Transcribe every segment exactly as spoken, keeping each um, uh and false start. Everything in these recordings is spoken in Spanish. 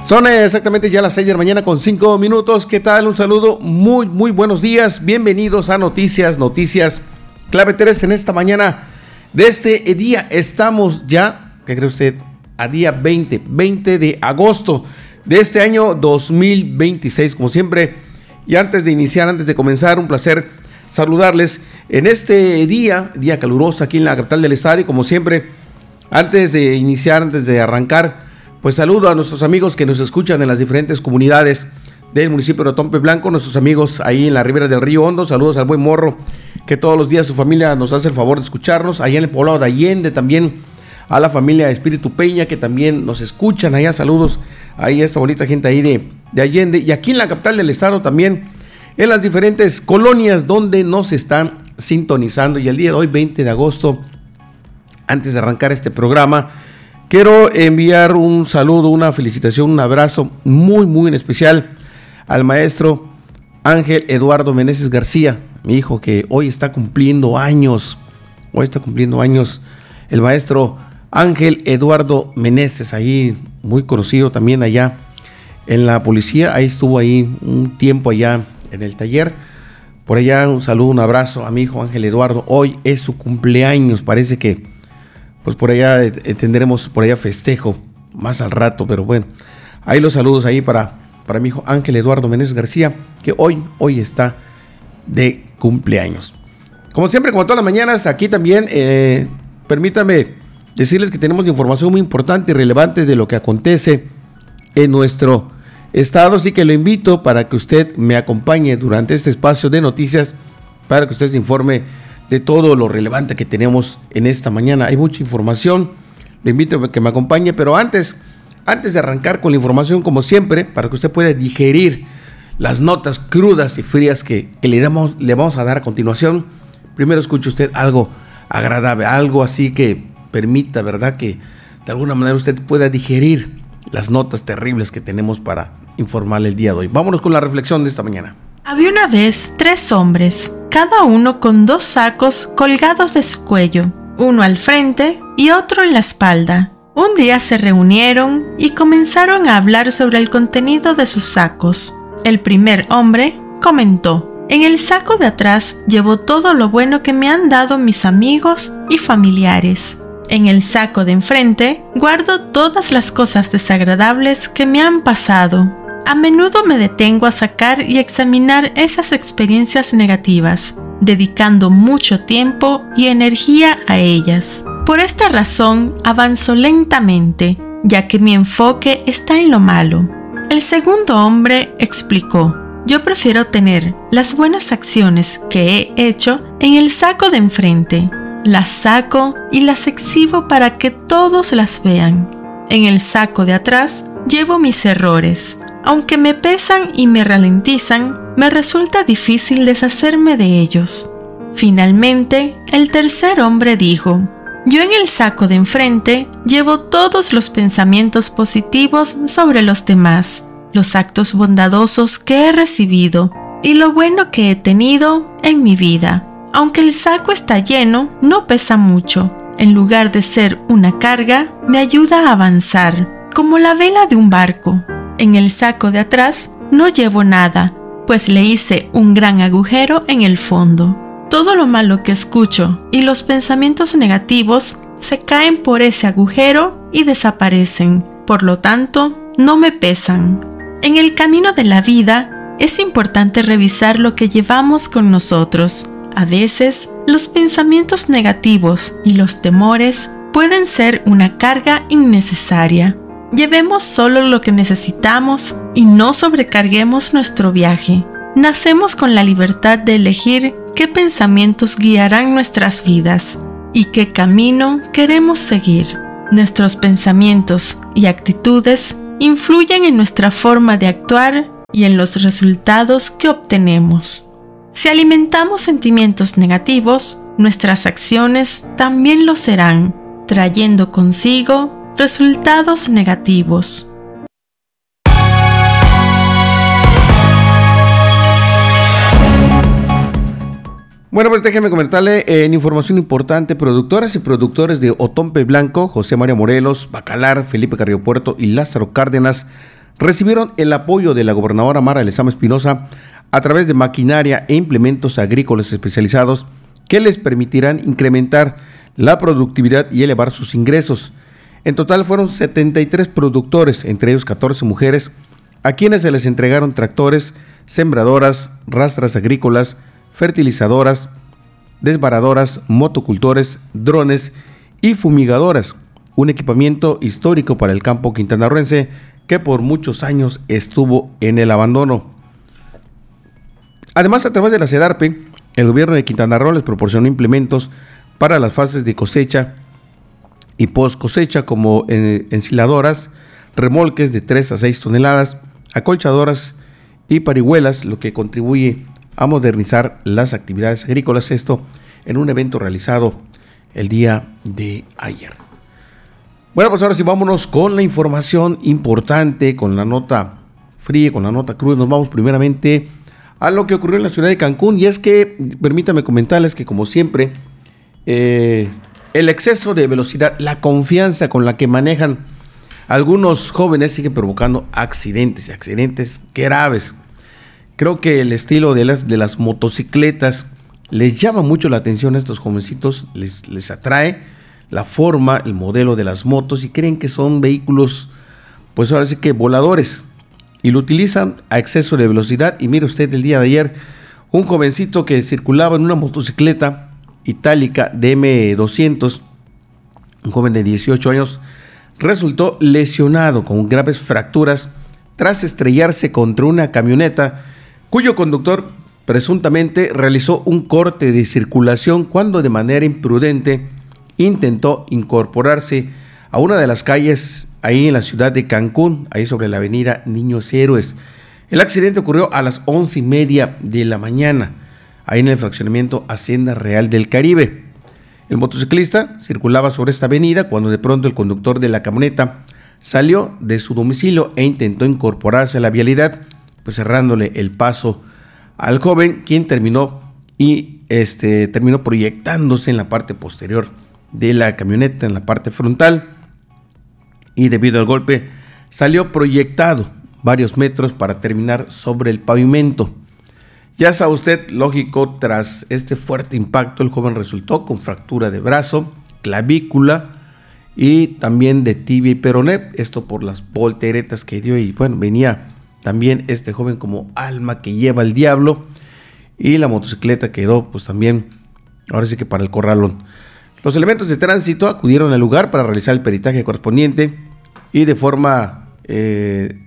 Son exactamente ya las seis de la mañana con cinco minutos. ¿Qué tal? Un saludo, muy, muy buenos días. Bienvenidos a Noticias, Noticias Clave tres en esta mañana de este día. Estamos ya, ¿qué cree usted? A día veinte, veinte de agosto de este año dos mil veintiséis. Como siempre, y antes de iniciar, antes de comenzar, un placer saludarles en este día, día caluroso aquí en la capital del estado. Y como siempre, antes de iniciar, antes de arrancar, pues saludo a nuestros amigos que nos escuchan en las diferentes comunidades del municipio de Otompe Blanco, nuestros amigos ahí en la ribera del río Hondo. Saludos al buen Morro, que todos los días su familia nos hace el favor de escucharnos. Allá en el poblado de Allende también, a la familia Espíritu Peña, que también nos escuchan allá. Saludos ahí a esta bonita gente ahí de, de Allende. Y aquí en la capital del estado también, en las diferentes colonias donde nos están sintonizando. Y el día de hoy, veinte de agosto, antes de arrancar este programa, quiero enviar un saludo, una felicitación, un abrazo muy, muy en especial al maestro Ángel Eduardo Meneses García, mi hijo que hoy está cumpliendo años. Hoy está cumpliendo años el maestro Ángel Eduardo Meneses, ahí muy conocido también allá en la policía. Ahí estuvo ahí un tiempo allá en el taller. Por allá un saludo, un abrazo a mi hijo Ángel Eduardo. Hoy es su cumpleaños, parece que pues por allá eh, tendremos por allá festejo más al rato, pero bueno, ahí los saludos ahí para, para mi hijo Ángel Eduardo Meneses García, que hoy, hoy está de cumpleaños. Como siempre, como todas las mañanas, aquí también, eh, permítame decirles que tenemos información muy importante y relevante de lo que acontece en nuestro estado, así que lo invito para que usted me acompañe durante este espacio de noticias, para que usted se informe de todo lo relevante que tenemos en esta mañana. Hay mucha información, le invito a que me acompañe, pero antes, antes de arrancar con la información, como siempre, para que usted pueda digerir las notas crudas y frías que, que le, damos, le vamos a dar a continuación, primero escuche usted algo agradable, algo así que permita, ¿verdad?, que de alguna manera usted pueda digerir las notas terribles que tenemos para informarle el día de hoy. Vámonos con la reflexión de esta mañana. Había una vez tres hombres, cada uno con dos sacos colgados de su cuello, uno al frente y otro en la espalda. Un día se reunieron y comenzaron a hablar sobre el contenido de sus sacos. El primer hombre comentó: en el saco de atrás llevo todo lo bueno que me han dado mis amigos y familiares. En el saco de enfrente guardo todas las cosas desagradables que me han pasado. A menudo me detengo a sacar y examinar esas experiencias negativas, dedicando mucho tiempo y energía a ellas. Por esta razón avanzo lentamente, ya que mi enfoque está en lo malo. El segundo hombre explicó: yo prefiero tener las buenas acciones que he hecho en el saco de enfrente. Las saco y las exhibo para que todos las vean. En el saco de atrás llevo mis errores. Aunque me pesan y me ralentizan, me resulta difícil deshacerme de ellos. Finalmente, el tercer hombre dijo: yo en el saco de enfrente llevo todos los pensamientos positivos sobre los demás, los actos bondadosos que he recibido y lo bueno que he tenido en mi vida. Aunque el saco está lleno, no pesa mucho. En lugar de ser una carga, me ayuda a avanzar, como la vela de un barco. En el saco de atrás no llevo nada, pues le hice un gran agujero en el fondo. Todo lo malo que escucho y los pensamientos negativos se caen por ese agujero y desaparecen. Por lo tanto, no me pesan. En el camino de la vida es importante revisar lo que llevamos con nosotros. A veces, los pensamientos negativos y los temores pueden ser una carga innecesaria. Llevemos solo lo que necesitamos y no sobrecarguemos nuestro viaje. Nacemos con la libertad de elegir qué pensamientos guiarán nuestras vidas y qué camino queremos seguir. Nuestros pensamientos y actitudes influyen en nuestra forma de actuar y en los resultados que obtenemos. Si alimentamos sentimientos negativos, nuestras acciones también lo serán, trayendo consigo resultados negativos. Bueno, pues déjeme comentarle en información importante: productoras y productores de Otompe Blanco, José María Morelos, Bacalar, Felipe Carrillo Puerto y Lázaro Cárdenas recibieron el apoyo de la gobernadora Mara Lezama Espinosa a través de maquinaria e implementos agrícolas especializados que les permitirán incrementar la productividad y elevar sus ingresos. En total fueron setenta y tres productores, entre ellos catorce mujeres, a quienes se les entregaron tractores, sembradoras, rastras agrícolas, fertilizadoras, desbaradoras, motocultores, drones y fumigadoras, un equipamiento histórico para el campo quintanarroense que por muchos años estuvo en el abandono. Además, a través de la SEDARPE, el gobierno de Quintana Roo les proporcionó implementos para las fases de cosecha y post cosecha, como ensiladoras, remolques de tres a seis toneladas, acolchadoras y parihuelas, lo que contribuye a modernizar las actividades agrícolas, esto en un evento realizado el día de ayer. Bueno, pues ahora sí vámonos con la información importante, con la nota fría, con la nota cruda. Nos vamos primeramente a lo que ocurrió en la ciudad de Cancún, y es que, permítame comentarles que, como siempre, eh, el exceso de velocidad, la confianza con la que manejan algunos jóvenes sigue provocando accidentes, accidentes graves. Creo que el estilo de las, de las motocicletas les llama mucho la atención a estos jovencitos, les, les atrae la forma, el modelo de las motos, y creen que son vehículos, pues ahora sí que voladores, y lo utilizan a exceso de velocidad. Y mire usted, el día de ayer, un jovencito que circulaba en una motocicleta itálica D M doscientos, un joven de dieciocho años, resultó lesionado con graves fracturas tras estrellarse contra una camioneta cuyo conductor presuntamente realizó un corte de circulación cuando de manera imprudente intentó incorporarse a una de las calles ahí en la ciudad de Cancún, ahí sobre la avenida Niños Héroes. El accidente ocurrió a las once y media de la mañana, ahí en el fraccionamiento Hacienda Real del Caribe. El motociclista circulaba sobre esta avenida cuando de pronto el conductor de la camioneta salió de su domicilio e intentó incorporarse a la vialidad, pues cerrándole el paso al joven, quien terminó y este terminó proyectándose en la parte posterior de la camioneta, en la parte frontal, y debido al golpe salió proyectado varios metros para terminar sobre el pavimento. Ya sabe usted, lógico, tras este fuerte impacto, el joven resultó con fractura de brazo, clavícula y también de tibia y peroné, esto por las volteretas que dio. Y bueno, venía también este joven como alma que lleva el diablo, y la motocicleta quedó pues también, ahora sí que para el corralón. Los elementos de tránsito acudieron al lugar para realizar el peritaje correspondiente y de forma eh,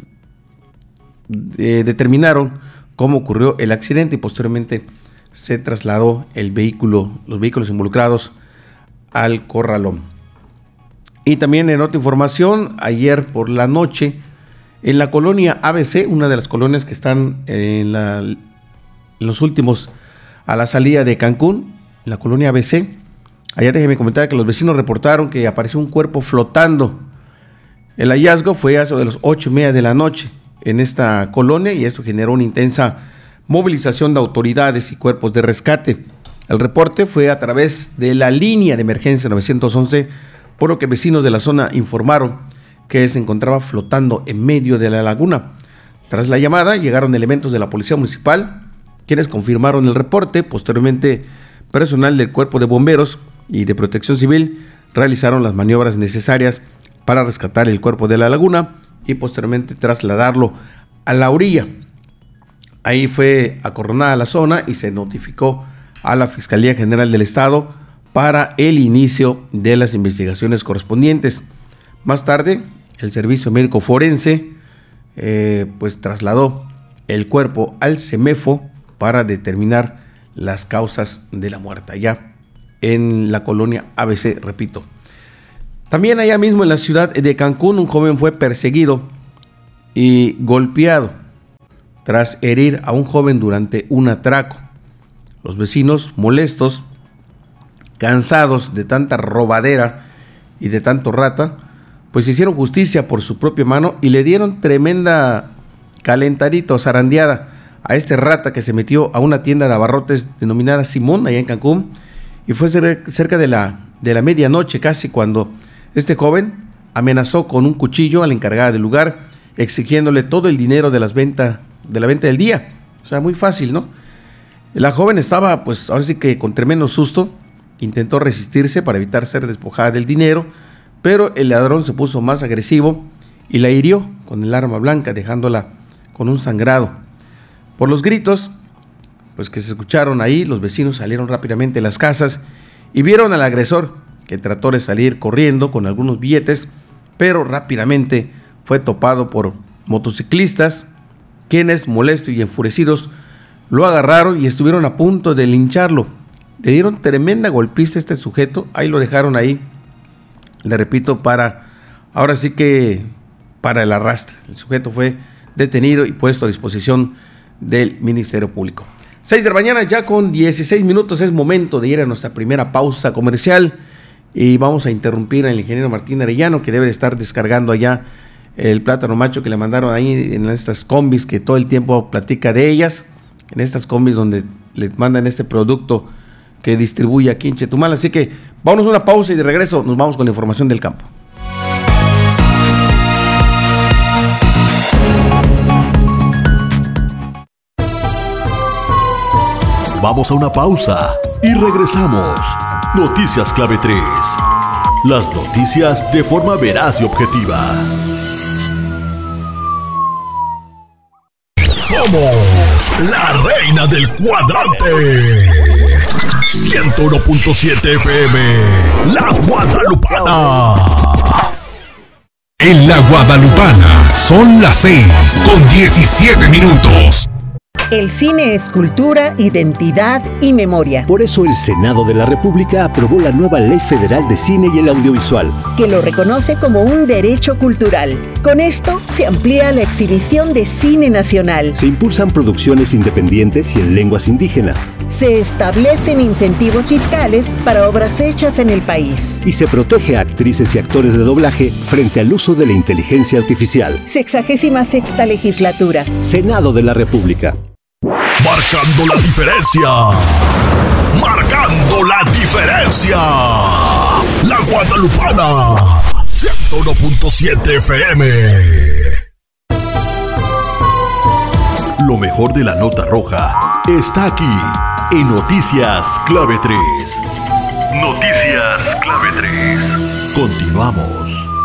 eh, determinaron cómo ocurrió el accidente, y posteriormente se trasladó el vehículo, los vehículos involucrados al corralón. Y también en otra información, ayer por la noche, en la colonia A B C, una de las colonias que están en, la, en los últimos a la salida de Cancún, en la colonia A B C, allá déjeme comentar que los vecinos reportaron que apareció un cuerpo flotando. El hallazgo fue a eso de las ocho y media de la noche en esta colonia, y esto generó una intensa movilización de autoridades y cuerpos de rescate. El reporte fue a través de la línea de emergencia nueve once, por lo que vecinos de la zona informaron que se encontraba flotando en medio de la laguna. Tras la llamada llegaron elementos de la policía municipal, quienes confirmaron el reporte. Posteriormente, personal del cuerpo de bomberos y de protección civil realizaron las maniobras necesarias para rescatar el cuerpo de la laguna y posteriormente trasladarlo a la orilla. Ahí fue acorralada la zona y se notificó a la Fiscalía General del Estado para el inicio de las investigaciones correspondientes. Más tarde, el Servicio Médico Forense eh, pues trasladó el cuerpo al CEMEFO para determinar las causas de la muerte allá en la colonia A B C, repito. También allá mismo en la ciudad de Cancún, un joven fue perseguido y golpeado tras herir a un joven durante un atraco. Los vecinos, molestos, cansados de tanta robadera y de tanto rata, pues hicieron justicia por su propia mano y le dieron tremenda calentadita o zarandeada a este rata que se metió a una tienda de abarrotes denominada Simón, allá en Cancún, y fue cerca de la, de la medianoche casi cuando este joven amenazó con un cuchillo a la encargada del lugar, exigiéndole todo el dinero de las venta, de la venta del día. O sea, muy fácil, ¿no? La joven estaba, pues, ahora sí que con tremendo susto, intentó resistirse para evitar ser despojada del dinero, pero el ladrón se puso más agresivo y la hirió con el arma blanca, dejándola con un sangrado. Por los gritos, pues que se escucharon ahí, los vecinos salieron rápidamente de las casas y vieron al agresor, que trató de salir corriendo con algunos billetes, pero rápidamente fue topado por motociclistas, quienes, molestos y enfurecidos, lo agarraron y estuvieron a punto de lincharlo. Le dieron tremenda golpiza a este sujeto, ahí lo dejaron ahí, le repito, para, ahora sí que, para el arrastre. El sujeto fue detenido y puesto a disposición del Ministerio Público. seis de la mañana, ya con dieciséis minutos, es momento de ir a nuestra primera pausa comercial y vamos a interrumpir al ingeniero Martín Arellano, que debe estar descargando allá el plátano macho que le mandaron ahí en estas combis, que todo el tiempo platica de ellas, en estas combis donde le mandan este producto que distribuye aquí en Chetumal. Así que vámonos a una pausa y de regreso nos vamos con la información del campo. Vamos a una pausa y regresamos. Noticias Clave tres. Las noticias de forma veraz y objetiva. Somos la reina del cuadrante. ciento uno punto siete F M. La Guadalupana. En la Guadalupana son las seis con diecisiete minutos. El cine es cultura, identidad y memoria. Por eso el Senado de la República aprobó la nueva Ley Federal de Cine y el Audiovisual, que lo reconoce como un derecho cultural. Con esto se amplía la exhibición de cine nacional. Se impulsan producciones independientes y en lenguas indígenas. Se establecen incentivos fiscales para obras hechas en el país. Y se protege a actrices y actores de doblaje frente al uso de la inteligencia artificial. Sexagésima sexta legislatura. Senado de la República. Marcando la diferencia. Marcando la diferencia. La Guadalupana. ciento uno punto siete F M. Lo mejor de la nota roja está aquí en Noticias Clave tres. Noticias Clave tres. Continuamos.